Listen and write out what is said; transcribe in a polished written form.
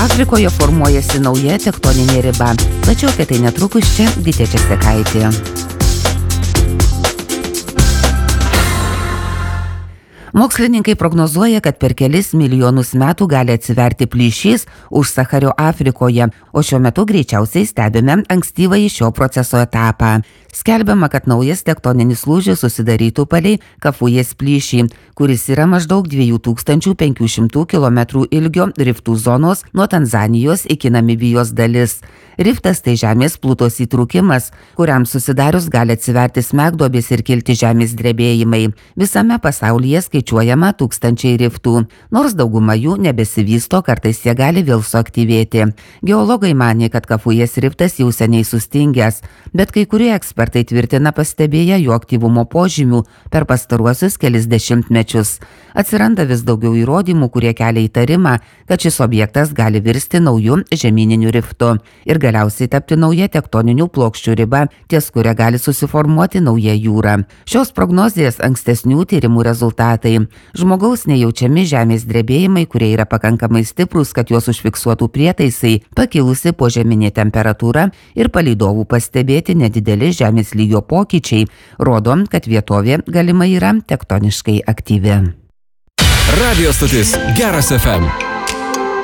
Afrikoje formuojasi nauja tektoninė riba. Tačiau apie tai netrukus čia Gytė Česekaitė. Mokslininkai prognozuoja, kad per kelis milijonus metų gali atsiverti plyšys už Sahario Afrikoje, o šiuo metu greičiausiai stebime ankstyvąjį šio proceso etapą. Skelbiama, kad naujas tektoninis lūžis susidarytų palei Kafujės plyšį, kuris yra maždaug 2500 km ilgio riftų zonos nuo Tanzanijos iki Namibijos dalis. Riftas tai žemės plutos įtrūkimas, kuriam susidarius gali atsiverti smegduobės ir kilti žemės drebėjimai. Visame pasaulyje skaičiuojama tūkstančiai riftų, nors dauguma jų nebesivysto, kartais jie gali vėl suaktyvėti. Geologai manė, kad Kafujės riftas jau seniai sustingęs, bet kai kurie ekspertai tvirtina pastebėję jo aktyvumo požymių per pastaruosius kelis dešimtmečius. Atsiranda vis daugiau įrodymų, kurie kelia įtarimą, kad šis objektas gali virsti nauju žemyniniu riftu ir galiausiai tapti nauja tektoninių plokščių riba, ties kuria gali susiformuoti nauja jūra. Šios prognozės ankstesnių tyrimų rezultatai. Žmogaus nejaučiami žemės drebėjimai, kurie yra pakankamai stiprus, kad juos užfiksuotų prietaisai, pakilusi požeminė temperatūra ir palydovų pastebėti nedideli žemės lygio pokyčiai, rodo, kad vietovė galimai yra tektoniškai aktyvi. Radio stotis Geras FM.